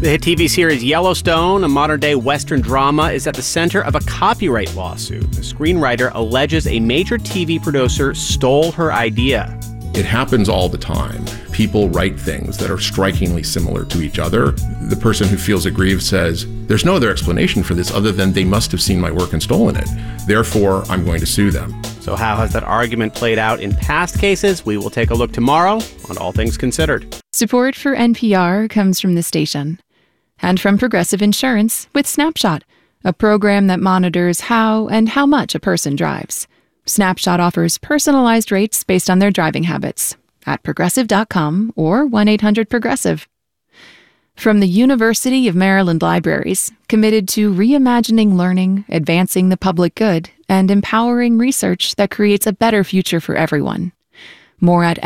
The hit TV series Yellowstone, a modern-day Western drama, is at the center of a copyright lawsuit. The screenwriter alleges a major TV producer stole her idea. It happens all the time. People write things that are strikingly similar to each other. The person who feels aggrieved says, there's no other explanation for this other than they must have seen my work and stolen it. Therefore, I'm going to sue them. So how has that argument played out in past cases? We will take a look tomorrow on All Things Considered. Support for NPR comes from the station and from Progressive Insurance with Snapshot, a program that monitors how and how much a person drives. Snapshot offers personalized rates based on their driving habits at Progressive.com or 1-800-PROGRESSIVE. From the University of Maryland Libraries, committed to reimagining learning, advancing the public good, and empowering research that creates a better future for everyone. More at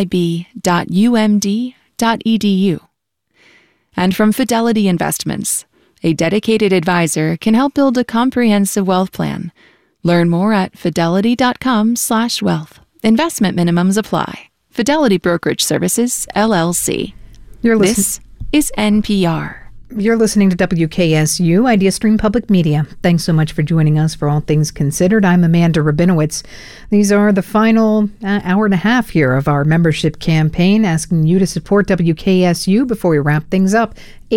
lib.umd.edu. And from Fidelity Investments, a dedicated advisor can help build a comprehensive wealth plan. Learn more at fidelity.com/wealth. Investment minimums apply. Fidelity Brokerage Services, LLC. This is NPR. You're listening to WKSU, Idea Stream Public Media. Thanks so much for joining us for All Things Considered. I'm Amanda Rabinowitz. These are the final hour and a half here of our membership campaign, asking you to support WKSU before we wrap things up.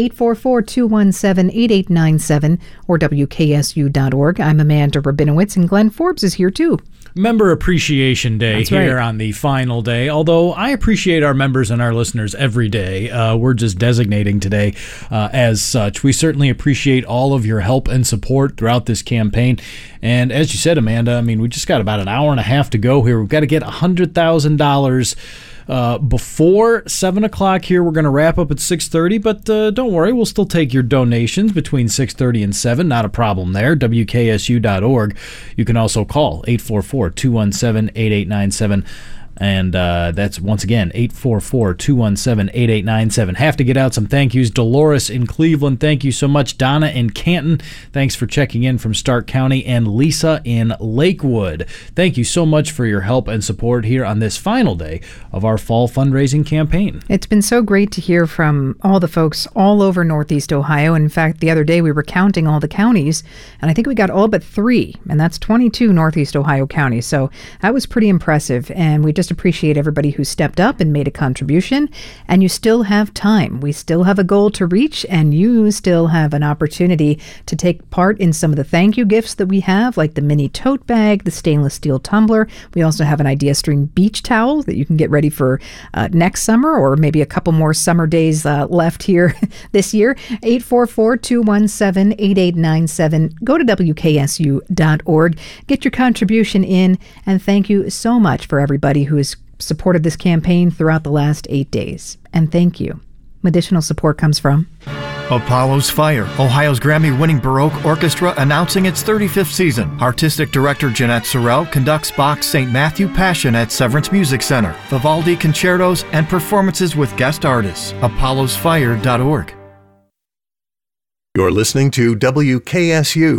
844-217-8897 or WKSU.org. I'm Amanda Rabinowitz, and Glenn Forbes is here too. Member Appreciation Day. That's here right. On the final day. Although I appreciate our members and our listeners every day. We're just designating today as such. We certainly appreciate all of your help and support throughout this campaign. And as you said, Amanda, I mean, we just got about an hour and a half to go here. We've got to get $100,000 before 7 o'clock here. We're going to wrap up at 6:30, but don't worry, we'll still take your donations between 6:30 and 7. Not a problem there. WKSU.org. You can also call 844-217-8897. And that's, once again, 844-217-8897. Have to get out some thank yous. Dolores in Cleveland, thank you so much. Donna in Canton, thanks for checking in from Stark County. And Lisa in Lakewood, thank you so much for your help and support here on this final day of our fall fundraising campaign. It's been so great to hear from all the folks all over Northeast Ohio. In fact, the other day we were counting all the counties, and I think we got all but 3, and that's 22 Northeast Ohio counties. So that was pretty impressive, and we just appreciate everybody who stepped up and made a contribution. And you still have time. We still have a goal to reach, and you still have an opportunity to take part in some of the thank you gifts that we have, like the mini tote bag, the stainless steel tumbler. We also have an Idea Stream beach towel that you can get ready for next summer, or maybe a couple more summer days left here this year. 844-217-8897. Go to WKSU.org. Get your contribution in, and thank you so much for everybody who has supported this campaign throughout the last 8 days. And thank you. Additional support comes from Apollo's Fire, Ohio's Grammy-winning Baroque Orchestra, announcing its 35th season. Artistic director Jeanette Sorrell conducts Bach's St. Matthew Passion at Severance Music Center, Vivaldi concertos, and performances with guest artists. ApollosFire.org. You're listening to WKSU.